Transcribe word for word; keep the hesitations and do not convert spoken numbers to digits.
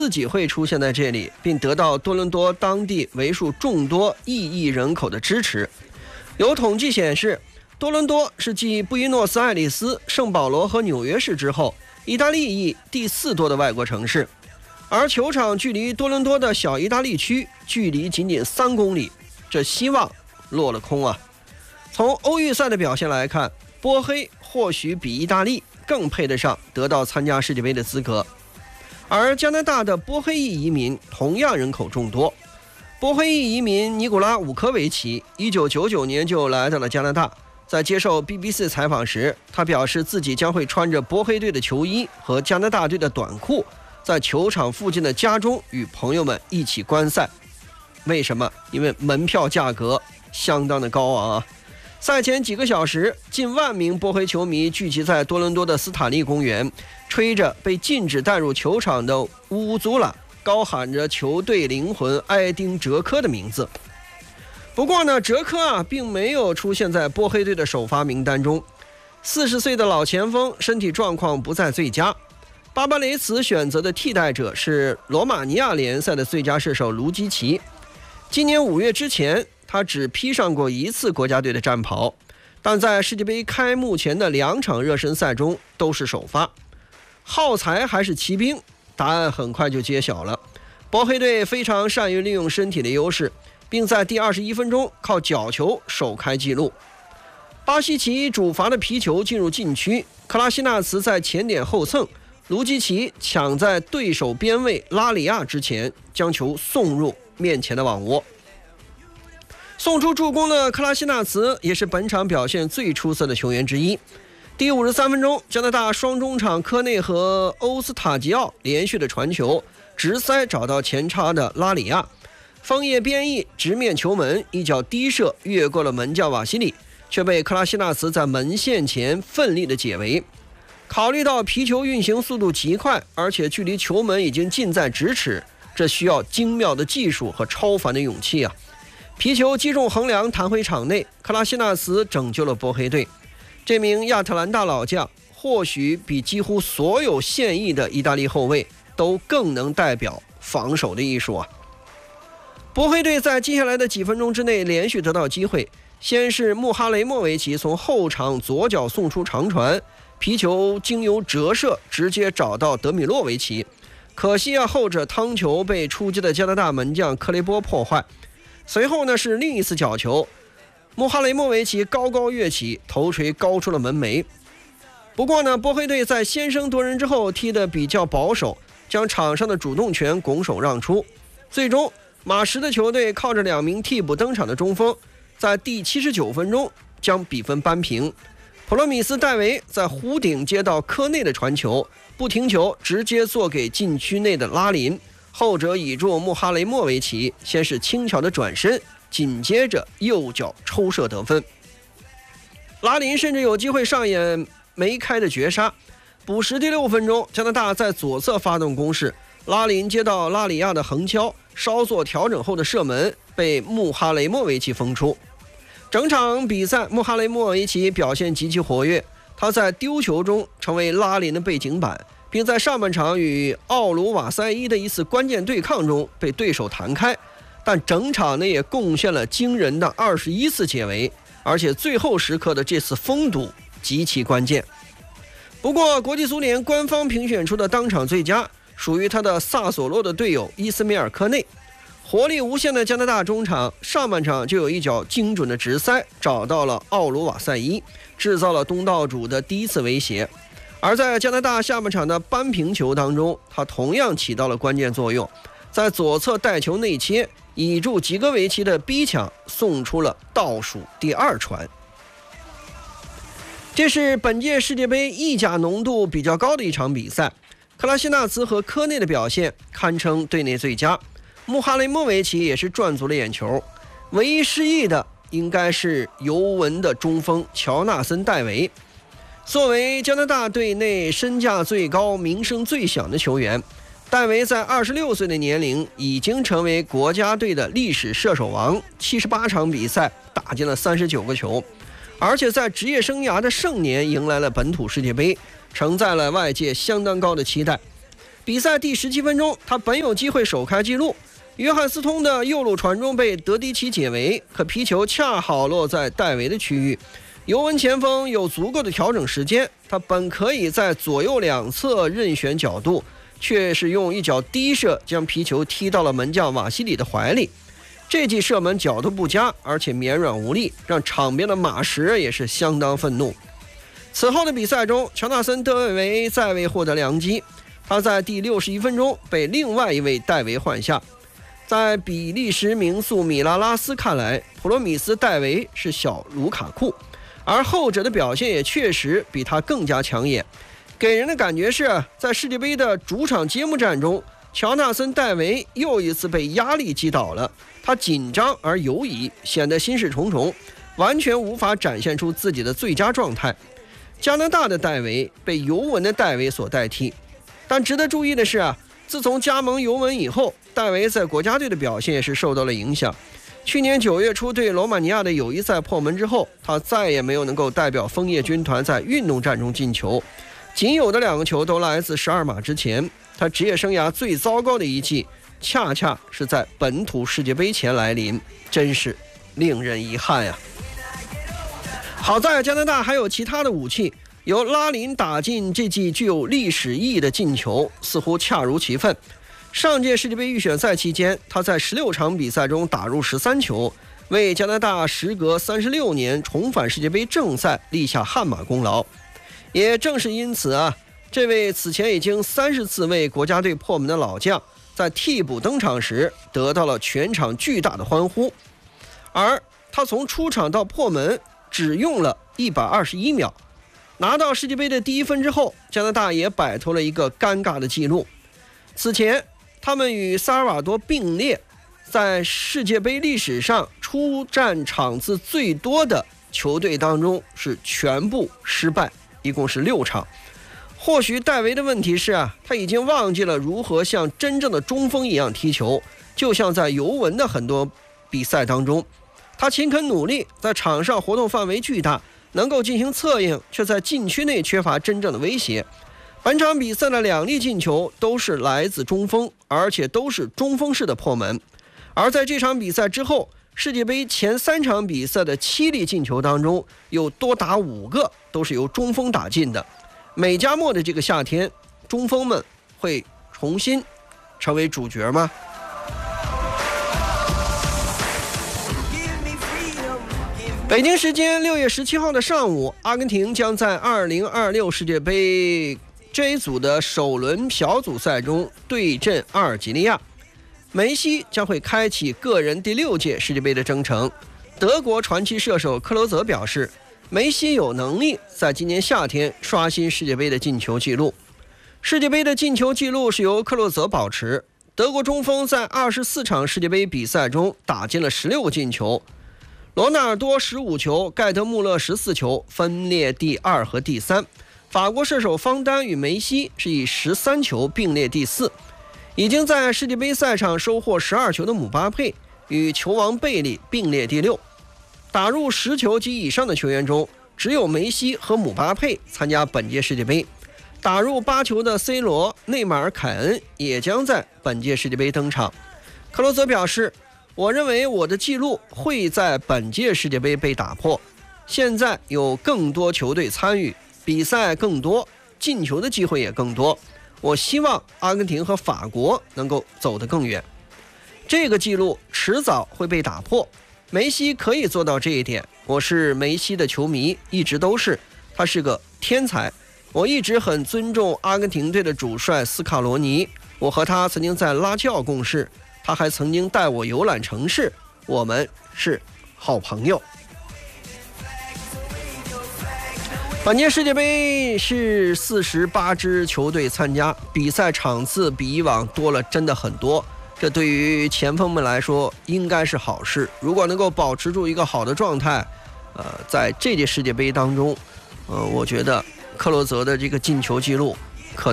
自己会出现在这里，并得到多伦多当地为数众多异议人口的支持。有统计显示，多伦多是继布宜诺斯艾利斯、圣保罗和纽约市之后，意大利裔第四多的外国城市。而球场距离多伦多的小意大利区距离仅仅三公里，这希望落了空啊！从欧预赛的表现来看，波黑或许比意大利更配得上得到参加世界杯的资格。而加拿大的波黑裔移民同样人口众多。波黑裔移民尼古拉·伍科维奇一九九九年就来到了加拿大，在接受 B B C 采访时，他表示自己将会穿着波黑队的球衣和加拿大队的短裤，在球场附近的家中与朋友们一起观赛。为什么？因为门票价格相当的高昂啊！赛前几个小时，近万名波黑球迷聚集在多伦多的斯坦利公园，吹着被禁止带入球场的乌乌祖拉，高喊着球队灵魂埃丁·哲科的名字。不过呢，哲科啊并没有出现在波黑队的首发名单中。四十岁的老前锋身体状况不在最佳，巴巴雷茨选择的替代者是罗马尼亚联赛的最佳射手卢基奇。今年五月之前，他只披上过一次国家队的战袍，但在世界杯开幕前的两场热身赛中都是首发。耗材还是骑兵？答案很快就揭晓了。波黑队非常善于利用身体的优势，并在第二十一分钟靠角球首开纪录。巴西奇主罚的皮球进入禁区，克拉西纳茨在前点后蹭，卢基奇抢在对手边卫拉里亚之前，将球送入面前的网窝。送出助攻的克拉西纳茨也是本场表现最出色的球员之一。第五十三分钟，加拿大双中场科内和欧斯塔吉奥连续的传球，直塞找到前插的拉里亚，枫叶边翼直面球门，一脚低射越过了门将瓦西里，却被克拉西纳茨在门线前奋力的解围。考虑到皮球运行速度极快，而且距离球门已经近在咫尺，这需要精妙的技术和超凡的勇气啊！皮球击中横梁弹回场内，克拉西纳茨拯救了波黑队。这名亚特兰大老将或许比几乎所有现役的意大利后卫都更能代表防守的艺术啊！波黑队在接下来的几分钟之内连续得到机会，先是穆哈雷莫维奇从后场左脚送出长传，皮球经由折射直接找到德米洛维奇，可惜啊，后者趟球被出击的加拿大门将克雷波破坏。随后呢是另一次角球，穆哈雷莫维奇高高跃起，头锤高出了门楣。不过呢，波黑队在先声夺人之后踢得比较保守，将场上的主动权拱手让出。最终，马什的球队靠着两名替补登场的中锋，在第七十九分钟将比分扳平。普罗米斯戴维在弧顶接到科内的传球，不停球直接做给禁区内的拉林。后者倚住穆哈雷莫维奇，先是轻巧的转身，紧接着右脚抽射得分。拉林甚至有机会上演梅开的绝杀。补时第六分钟，加拿大在左侧发动攻势，拉林接到拉里亚的横敲，稍作调整后的射门被穆哈雷莫维奇封出。整场比赛，穆哈雷莫维奇表现极其活跃，他在丢球中成为拉林的背景板，并在上半场与奥鲁瓦塞伊的一次关键对抗中被对手弹开，但整场呢也贡献了惊人的二十一次解围，而且最后时刻的这次封堵极其关键。不过国际足联官方评选出的当场最佳属于他的萨索洛的队友伊斯梅尔科内。活力无限的加拿大中场上半场就有一脚精准的直塞找到了奥鲁瓦塞伊，制造了东道主的第一次威胁。而在加拿大下半场的扳平球当中，他同样起到了关键作用，在左侧带球内切，倚住吉戈维奇的逼抢，送出了倒数第二传。这是本届世界杯意甲浓度比较高的一场比赛，克拉西纳茨和科内的表现堪称队内最佳，穆哈雷莫维奇也是赚足了眼球。唯一失意的应该是尤文的中锋乔纳森·戴维。作为加拿大队内身价最高、名声最响的球员，戴维在二十六岁的年龄已经成为国家队的历史射手王，七十八场比赛打进了三十九个球，而且在职业生涯的盛年迎来了本土世界杯，承载了外界相当高的期待。 比赛第十七分钟，他本有机会首开纪录，约翰斯通的右路传中被德迪奇解围，可皮球恰好落在戴维的区域。尤文前锋有足够的调整时间，他本可以在左右两侧任选角度，却是用一脚低射将皮球踢到了门将瓦西里的怀里。这记射门角度不佳，而且绵软无力，让场边的马什也是相当愤怒。此后的比赛中，乔纳森·德维再未获得良机，他在第六十一分钟被另外一位戴维换下。在比利时名宿米拉拉斯看来，普罗米斯戴维是小卢卡库，而后者的表现也确实比他更加抢眼。给人的感觉是，在世界杯的主场揭幕战中，乔纳森·戴维又一次被压力击倒了，他紧张而犹疑，显得心事重重，完全无法展现出自己的最佳状态。加拿大的戴维被尤文的戴维所代替，但值得注意的是啊，自从加盟尤文以后，戴维在国家队的表现也是受到了影响。去年九月初对罗马尼亚的友谊赛破门之后，他再也没有能够代表枫叶军团在运动战中进球，仅有的两个球都来自十二码之前。他职业生涯最糟糕的一季，恰恰是在本土世界杯前来临，真是令人遗憾呀。好在加拿大还有其他的武器，由拉林打进这记具有历史意义的进球，似乎恰如其分。上届世界杯预选赛期间，他在十六场比赛中打入十三球，为加拿大时隔三十六年重返世界杯正赛立下汗马功劳。也正是因此啊，这位此前已经三十次为国家队破门的老将，在替补登场时得到了全场巨大的欢呼。而他从出场到破门只用了一百二十一秒。拿到世界杯的第一分之后，加拿大也摆脱了一个尴尬的记录。此前他们与萨尔瓦多并列在世界杯历史上出战场次最多的球队当中，是全部失败，一共是六场。或许戴维的问题是啊，他已经忘记了如何像真正的中锋一样踢球，就像在尤文的很多比赛当中，他勤恳努力，在场上活动范围巨大，能够进行策应，却在禁区内缺乏真正的威胁。本场比赛的两粒进球都是来自中锋，而且都是中锋式的破门。而在这场比赛之后，世界杯前三场比赛的七粒进球当中，有多达五个都是由中锋打进的。美加墨的这个夏天，中锋们会重新成为主角吗？北京时间六月十七号的上午，阿根廷将在二零二六世界杯 J 组的首轮小组赛中对阵阿尔及利亚。梅西将会开启个人第六届世界杯的征程。德国传奇射手克罗泽表示，梅西有能力在今年夏天刷新世界杯的进球纪录。世界杯的进球纪录是由克洛泽保持。德国中锋在二十四场世界杯比赛中打进了十六个进球。罗纳尔多十五球，盖德穆勒十四球，分列第二和第三。法国射手方丹与梅西是以十三球并列第四。已经在世界杯赛场收获十二球的姆巴佩与球王贝利并列第六。打入十球及以上的球员中，只有梅西和姆巴佩参加本届世界杯。打入八球的 C 罗、内马尔、凯恩也将在本届世界杯登场。克罗泽表示，我认为我的记录会在本届世界杯被打破。现在有更多球队参与，比赛更多，进球的机会也更多。我希望阿根廷和法国能够走得更远。这个记录迟早会被打破，梅西可以做到这一点。我是梅西的球迷，一直都是，他是个天才。我一直很尊重阿根廷队的主帅斯卡罗尼，我和他曾经在拉齐奥共事，他还曾经带我游览城市，我们是好朋友。本届世界杯是四十八支球队参加，比赛场次比以往多了真的很多，这对于前锋们来说应该是好事。如果能够保持住一个好的状态，呃，在这届世界杯当中，呃，我觉得克洛泽的这个进球记录